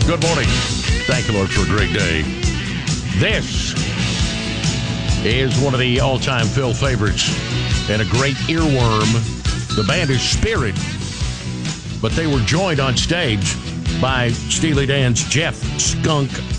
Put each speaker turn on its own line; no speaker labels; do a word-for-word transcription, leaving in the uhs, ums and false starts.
Good morning. Thank the Lord for a great day. This is one of the all-time Phil favorites and a great earworm. The band is Spirit, but they were joined on stage by Steely Dan's Jeff Skunk